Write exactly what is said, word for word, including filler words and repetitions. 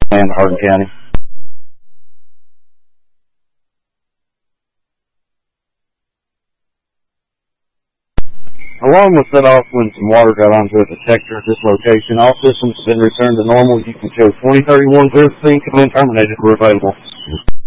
and Hardin County. Alarm was set off when some water got onto a detector at this location. All systems have been returned to normal. You can show twenty thirty-one Griffin, command terminated, we're available.